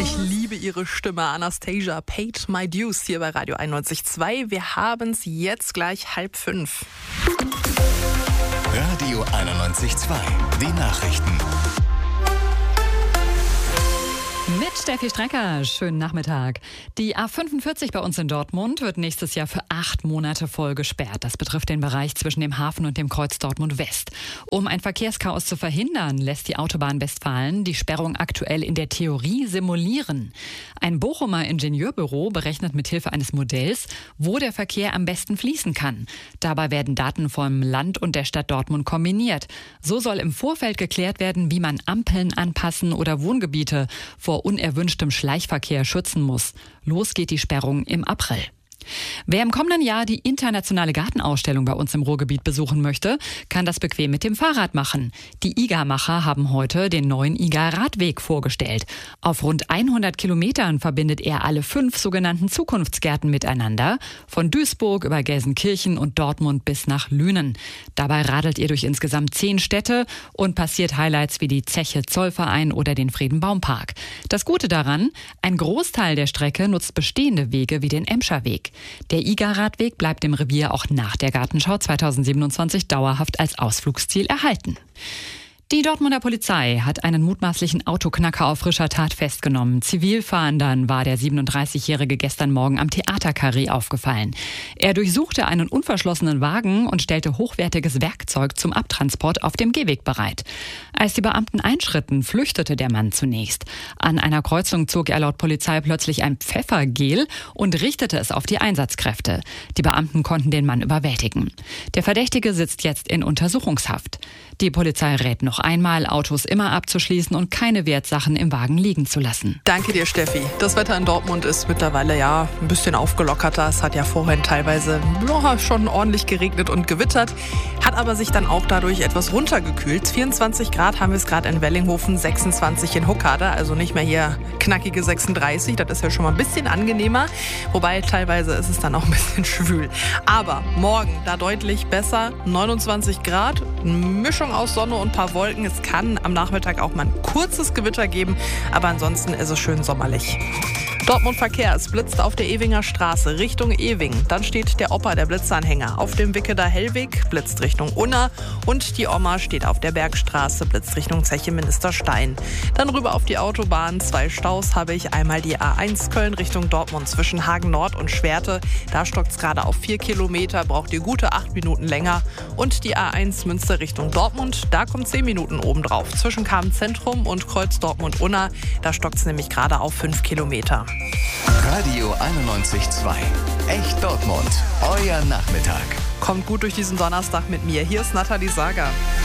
Ich liebe ihre Stimme. Anastasia, Paid My Dues hier bei Radio 91.2. Wir haben es jetzt gleich 4:30. Radio 91.2. Die Nachrichten. Mit Steffi Strecker, schönen Nachmittag. Die A45 bei uns in Dortmund wird nächstes Jahr für 8 Monate voll gesperrt. Das betrifft den Bereich zwischen dem Hafen und dem Kreuz Dortmund West. Um ein Verkehrschaos zu verhindern, lässt die Autobahn Westfalen die Sperrung aktuell in der Theorie simulieren. Ein Bochumer Ingenieurbüro berechnet mithilfe eines Modells, wo der Verkehr am besten fließen kann. Dabei werden Daten vom Land und der Stadt Dortmund kombiniert. So soll im Vorfeld geklärt werden, wie man Ampeln anpassen oder Wohngebiete vor unerwünschtem Schleichverkehr schützen muss. Los geht die Sperrung im April. Wer im kommenden Jahr die internationale Gartenausstellung bei uns im Ruhrgebiet besuchen möchte, kann das bequem mit dem Fahrrad machen. Die IGA-Macher haben heute den neuen IGA-Radweg vorgestellt. Auf rund 100 Kilometern verbindet er alle 5 sogenannten Zukunftsgärten miteinander, von Duisburg über Gelsenkirchen und Dortmund bis nach Lünen. Dabei radelt ihr durch insgesamt 10 Städte und passiert Highlights wie die Zeche Zollverein oder den Friedenbaumpark. Das Gute daran, ein Großteil der Strecke nutzt bestehende Wege wie den Emscher Weg. Der IGA-Radweg bleibt im Revier auch nach der Gartenschau 2027 dauerhaft als Ausflugsziel erhalten. Die Dortmunder Polizei hat einen mutmaßlichen Autoknacker auf frischer Tat festgenommen. Zivilfahndern war der 37-Jährige gestern Morgen am Theaterkarree aufgefallen. Er durchsuchte einen unverschlossenen Wagen und stellte hochwertiges Werkzeug zum Abtransport auf dem Gehweg bereit. Als die Beamten einschritten, flüchtete der Mann zunächst. An einer Kreuzung zog er laut Polizei plötzlich ein Pfeffergel und richtete es auf die Einsatzkräfte. Die Beamten konnten den Mann überwältigen. Der Verdächtige sitzt jetzt in Untersuchungshaft. Die Polizei rät noch einmal, Autos immer abzuschließen und keine Wertsachen im Wagen liegen zu lassen. Danke dir, Steffi. Das Wetter in Dortmund ist mittlerweile ja ein bisschen aufgelockerter. Es hat ja vorhin teilweise schon ordentlich geregnet und gewittert, hat aber sich dann auch dadurch etwas runtergekühlt. 24 Grad haben wir es gerade in Wellinghofen, 26 in Huckade, also nicht mehr hier knackige 36. Das ist ja schon mal ein bisschen angenehmer, wobei teilweise ist es dann auch ein bisschen schwül. Aber morgen da deutlich besser, 29 Grad, Mischung aus Sonne und ein paar Wolken. Es kann am Nachmittag auch mal ein kurzes Gewitter geben, aber ansonsten ist es schön sommerlich. Dortmund Verkehr, es blitzt auf der Ewinger Straße Richtung Ewing. Dann steht der Opa, der Blitzanhänger, auf dem Wicketer Hellweg, blitzt Richtung Unna. Und die Oma steht auf der Bergstraße, blitzt Richtung Zeche Ministerstein. Dann rüber auf die Autobahn, 2 Staus habe ich. Einmal die A1 Köln Richtung Dortmund zwischen Hagen Nord und Schwerte. Da stockt es gerade auf 4 Kilometer, braucht ihr gute 8 Minuten länger. Und die A1 Münster Richtung Dortmund, da kommt 10 Minuten obendrauf. Zwischen Kamen-Zentrum und Kreuz Dortmund-Unna, da stockt es nämlich gerade auf 5 Kilometer. Radio 91.2. Echt Dortmund. Euer Nachmittag. Kommt gut durch diesen Donnerstag mit mir. Hier ist Nathalie Sager.